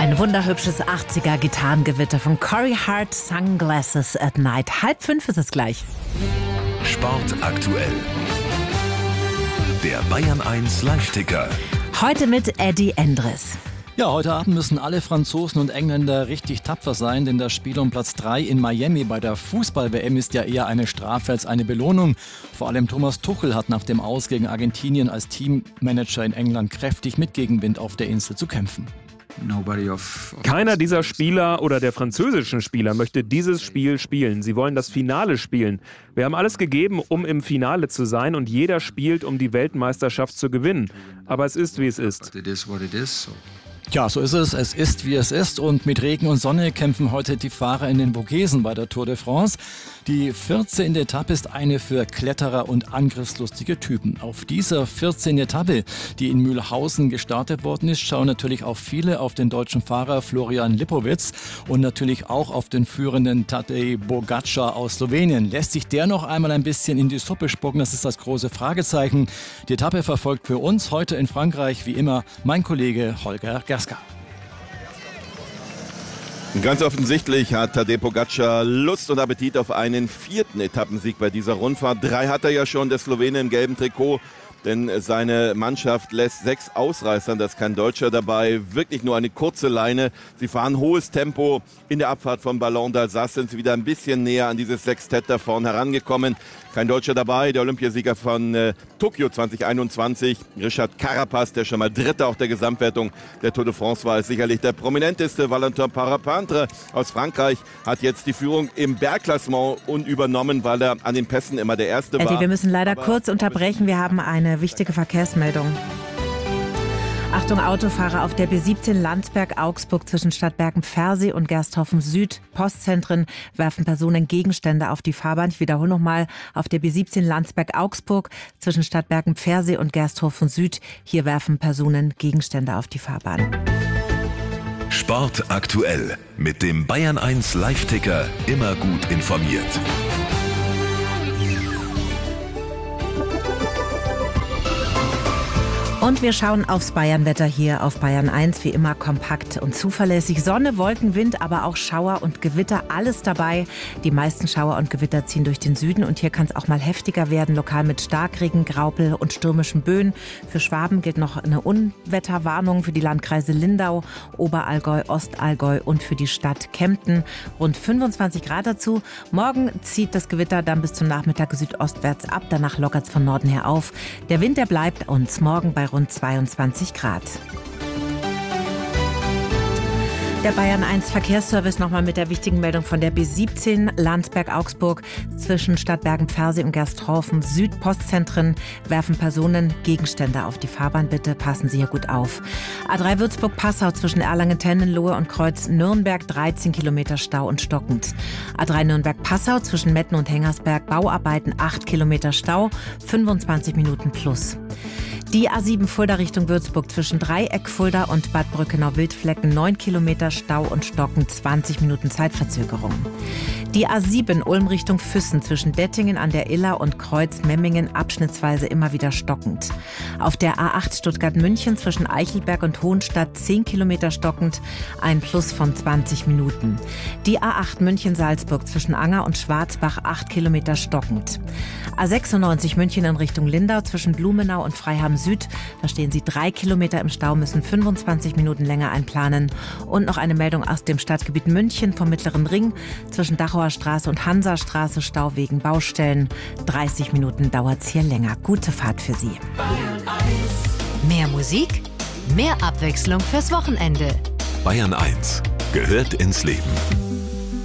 Ein wunderhübsches 80er-Gitarrengewitter von Corey Hart, Sunglasses at Night. 4:30 ist es gleich. Sport aktuell. Der Bayern 1 Live-Ticker. Heute mit Eddie Endres. Ja, heute Abend müssen alle Franzosen und Engländer richtig tapfer sein, denn das Spiel um Platz 3 in Miami bei der Fußball-WM ist ja eher eine Strafe als eine Belohnung. Vor allem Thomas Tuchel hat nach dem Aus gegen Argentinien als Teammanager in England kräftig mit Gegenwind auf der Insel zu kämpfen. Keiner dieser Spieler oder der französischen Spieler möchte dieses Spiel spielen. Sie wollen das Finale spielen. Wir haben alles gegeben, um im Finale zu sein, und jeder spielt, um die Weltmeisterschaft zu gewinnen. Aber es ist, wie es ist. Ja, so ist es. Es ist, wie es ist. Und mit Regen und Sonne kämpfen heute die Fahrer in den Vogesen bei der Tour de France. Die 14. Etappe ist eine für Kletterer und angriffslustige Typen. Auf dieser 14. Etappe, die in Mühlhausen gestartet worden ist, schauen natürlich auch viele auf den deutschen Fahrer Florian Lipowitz und natürlich auch auf den führenden Tadej Pogačar aus Slowenien. Lässt sich der noch einmal ein bisschen in die Suppe spucken? Das ist das große Fragezeichen. Die Etappe verfolgt für uns heute in Frankreich wie immer mein Kollege Holger Gerska. Ganz offensichtlich hat Tadej Pogačar Lust und Appetit auf einen 4. Etappensieg bei dieser Rundfahrt. 3 hat er ja schon, der Slowene im gelben Trikot. Denn seine Mannschaft lässt 6 Ausreißern, da ist kein Deutscher dabei, wirklich nur eine kurze Leine. Sie fahren hohes Tempo in der Abfahrt von Ballon d'Alsace, sind sie wieder ein bisschen näher an dieses Sextett da vorne herangekommen. Kein Deutscher dabei, der Olympiasieger von Tokio 2021, Richard Carapaz, der schon mal Dritter auf der Gesamtwertung der Tour de France war, ist sicherlich der prominenteste. Valentin Parapintre aus Frankreich hat jetzt die Führung im Bergklassement übernommen, weil er an den Pässen immer der Erste war. Eddie, wir müssen leider kurz unterbrechen. Wir haben eine wichtige Verkehrsmeldung. Achtung, Autofahrer auf der B17 Landsberg-Augsburg zwischen Stadtbergen-Pfersee und Gersthofen Süd. Postzentren werfen Personen Gegenstände auf die Fahrbahn. Ich wiederhole nochmal, auf der B17 Landsberg-Augsburg zwischen Stadtbergen-Pfersee und Gersthofen Süd. Hier werfen Personen Gegenstände auf die Fahrbahn. Sport aktuell. Mit dem Bayern 1 Live-Ticker immer gut informiert. Und wir schauen aufs Bayernwetter hier auf Bayern 1, wie immer kompakt und zuverlässig. Sonne, Wolken, Wind, aber auch Schauer und Gewitter, alles dabei. Die meisten Schauer und Gewitter ziehen durch den Süden und hier kann es auch mal heftiger werden, lokal mit Starkregen, Graupel und stürmischen Böen. Für Schwaben gilt noch eine Unwetterwarnung für die Landkreise Lindau, Oberallgäu, Ostallgäu und für die Stadt Kempten. Rund 25 Grad dazu. Morgen zieht das Gewitter dann bis zum Nachmittag südostwärts ab, danach lockert es von Norden her auf. Der Wind, der bleibt uns morgen bei rund 22 Grad. Der Bayern 1 Verkehrsservice nochmal mit der wichtigen Meldung von der B17 Landsberg-Augsburg zwischen Stadtbergen-Pfersee und Gersthofen Süd. Postzentren werfen Personen Gegenstände auf die Fahrbahn. Bitte passen Sie hier gut auf. A3 Würzburg-Passau zwischen Erlangen-Tennenlohe und Kreuz Nürnberg 13 Kilometer Stau und stockend. A3 Nürnberg-Passau zwischen Metten und Hengersberg Bauarbeiten 8 Kilometer Stau, 25 Minuten plus. Die A7 Fulda Richtung Würzburg zwischen Dreieck Fulda und Bad Brückenau-Wildflecken 9 Kilometer Stau und Stocken, 20 Minuten Zeitverzögerung. Die A7 Ulm Richtung Füssen zwischen Dettingen an der Iller und Kreuz Memmingen abschnittsweise immer wieder stockend. Auf der A8 Stuttgart-München zwischen Eichelberg und Hohenstadt 10 Kilometer stockend, ein Plus von 20 Minuten. Die A8 München-Salzburg zwischen Anger und Schwarzbach 8 Kilometer stockend. A96 München in Richtung Lindau zwischen Blumenau und Freiham Süd. Da stehen Sie 3 Kilometer im Stau, müssen 25 Minuten länger einplanen. Und noch eine Meldung aus dem Stadtgebiet München vom Mittleren Ring. Zwischen Dachauer Straße und Hansastraße Stau wegen Baustellen. 30 Minuten dauert's hier länger. Gute Fahrt für Sie. Mehr Musik, mehr Abwechslung fürs Wochenende. Bayern 1 gehört ins Leben.